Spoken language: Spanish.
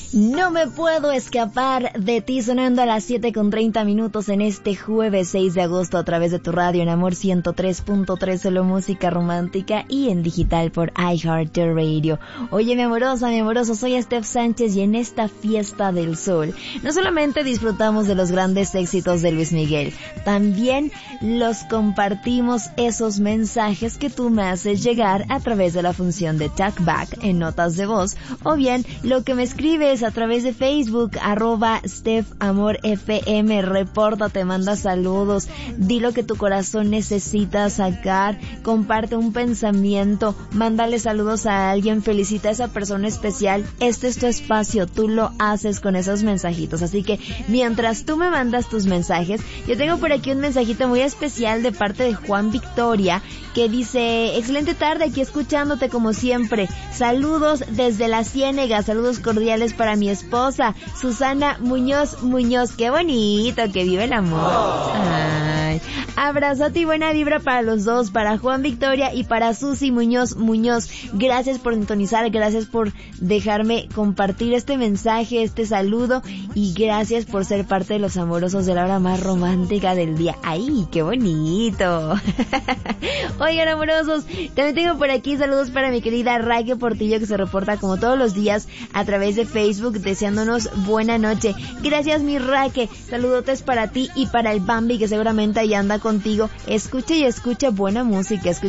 No me puedo escapar de ti, sonando a las 7:30 en este jueves 6 de agosto a través de tu radio en Amor 103.3, solo música romántica, y en digital por iHeartRadio. Oye, mi amorosa, mi amoroso, soy Steph Sánchez y en esta fiesta del sol no solamente disfrutamos de los grandes éxitos de Luis Miguel, también los compartimos, esos mensajes que tú me haces llegar a través de la función de Talkback en notas de voz, o bien lo que me escribes a través de Facebook, @StephAmorFM. Repórtate, manda saludos, di lo que tu corazón necesita sacar, comparte un pensamiento, mándale saludos a alguien, felicita a esa persona especial. Este es tu espacio, tú lo haces con esos mensajitos. Así que mientras tú me mandas tus mensajes, yo tengo por aquí un mensajito muy especial de parte de Juan Victoria, que dice: excelente tarde, aquí escuchándote como siempre. Saludos desde la Ciénega, saludos cordiales para mi esposa, Susana Muñoz. Qué bonito, que vive el amor. Ay, abrazote y buena vibra para los dos, para Juan Victoria y para Susi Muñoz. Gracias por sintonizar, gracias por dejarme compartir este mensaje, este saludo, y gracias por ser parte de los amorosos de la hora más romántica del día. ¡Ay, qué bonito! Oigan, amorosos, también tengo por aquí saludos para mi querida Raquel Portillo, que se reporta como todos los días a través de Facebook deseándonos buena noche. Gracias, mi Raquel. Saludotes para ti y para el Bambi, que seguramente ahí anda contigo. Escucha y escucha buena música,